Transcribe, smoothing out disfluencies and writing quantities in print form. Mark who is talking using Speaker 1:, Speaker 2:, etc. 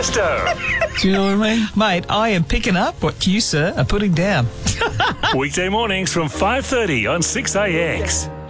Speaker 1: Tiesto.
Speaker 2: Do you know what I mean?
Speaker 3: Mate, I am picking up what you, sir, are putting down.
Speaker 1: Weekday mornings from 5:30 on 6AX.